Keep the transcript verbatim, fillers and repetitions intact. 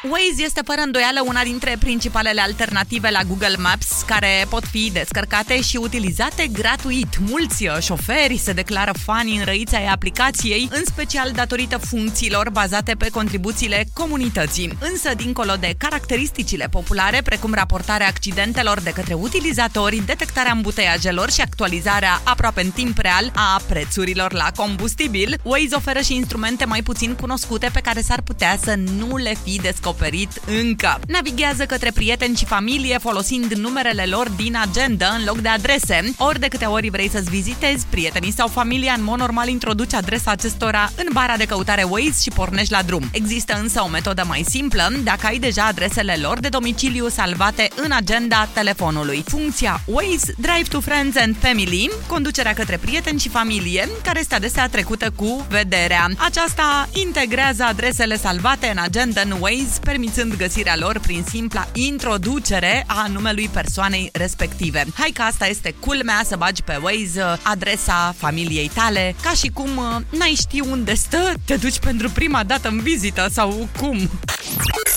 Waze este fără îndoială una dintre principalele alternative la Google Maps, care pot fi descărcate și utilizate gratuit. Mulți șoferi se declară fani înrăiți ai aplicației, în special datorită funcțiilor bazate pe contribuțiile comunității. Însă, dincolo de caracteristicile populare, precum raportarea accidentelor de către utilizatori, detectarea îmbuteiajelor și actualizarea aproape în timp real a prețurilor la combustibil, Waze oferă și instrumente mai puțin cunoscute pe care s-ar putea să nu le fi descoperit încă. Navighează către prieteni și familie folosind numerele lor din agenda în loc de adrese. Ori de câte ori vrei să-ți vizitezi prietenii sau familia, în mod normal introduci adresa acestora în bara de căutare Waze și pornești la drum. Există însă o metodă mai simplă dacă ai deja adresele lor de domiciliu salvate în agenda telefonului. Funcția Waze Drive to Friends and Family, conducerea către prieteni și familie, care este adesea trecută cu vederea. Aceasta integrează adresele salvate în agenda în Waze, permițând găsirea lor prin simpla introducere a numelui persoanei respective. Hai că asta este culmea, să bagi pe Waze adresa familiei tale, ca și cum n-ai ști unde stă, te duci pentru prima dată în vizită sau cum.